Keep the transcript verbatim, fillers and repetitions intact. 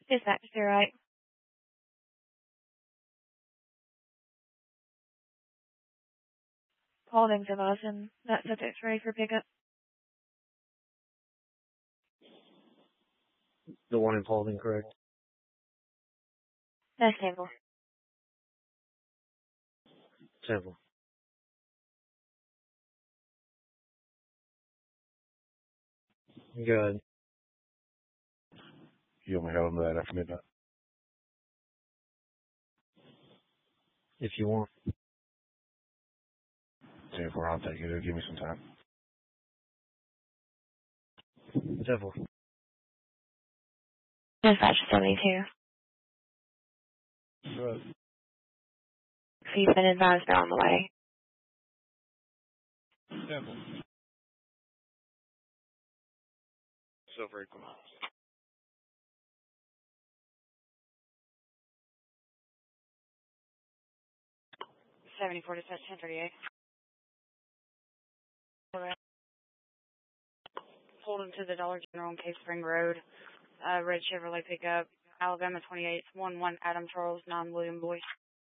Dispatch, you're right. Holding to Boston. That subject's ready for pickup. The one in Paulding, correct? That's Temple. Temple. Good. You want me to have them that after midnight? If you want. Therefore, I'll take it. It'll give me some time. Temple. Dispatch seventy-two. Right. He's been advised they're on the way. Temple. So very cool. seventy-four dispatch ten thirty-eight. Pulled him to the Dollar General on Cave Spring Road. Uh, red Chevrolet pickup. Alabama twenty-eight. one one Adam Charles, nine William Boyce.